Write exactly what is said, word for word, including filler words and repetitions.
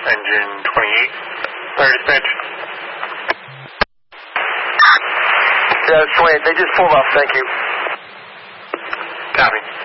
engine twenty-eight. Clear dispatch. Yeah, twenty-eight. They just pulled off. Thank you. Copy.